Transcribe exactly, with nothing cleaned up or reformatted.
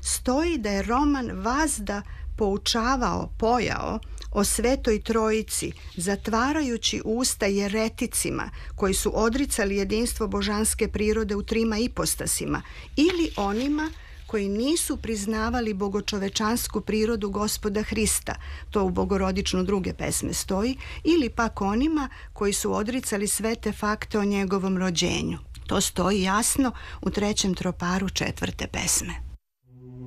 stoji da je Roman vazda poučavao, pojao o Svetoj Trojici, zatvarajući usta jereticima koji su odricali jedinstvo božanske prirode u trima ipostasima ili onima koji nisu priznavali bogočovečansku prirodu Gospoda Hrista, to u Bogorodičnu druge pesme stoji, ili pak onima koji su odricali sve te fakte o njegovom rođenju. To stoji jasno u trećem troparu četvrte pesme.